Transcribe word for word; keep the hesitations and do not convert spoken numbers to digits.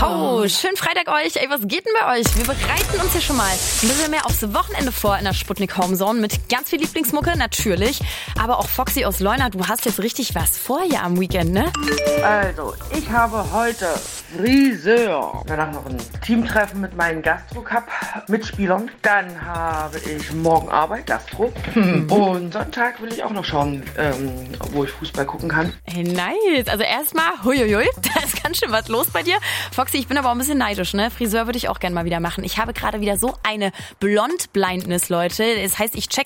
Oh, schönen Freitag euch. Ey, was geht denn bei euch? Wir bereiten uns hier schon mal ein bisschen mehr aufs Wochenende vor in der Sputnik Homezone mit ganz viel Lieblingsmucke, natürlich. Aber auch Foxy aus Leuna, du hast jetzt richtig was vor hier am Weekend, ne? Also, ich habe heute Friseur. Danach noch ein Teamtreffen mit meinen Gastro-Cup-Mitspielern. Dann habe ich morgen Arbeit, Gastro. Und Sonntag will ich auch noch schauen, ähm, wo ich Fußball gucken kann. Hey, nice. Also erstmal, huiuiui, da ist ganz schön was los bei dir. Foxy, ich bin aber auch ein bisschen neidisch, ne? Friseur würde ich auch gerne mal wieder machen. Ich habe gerade wieder so eine Blond-Blindness, Leute. Das heißt, ich check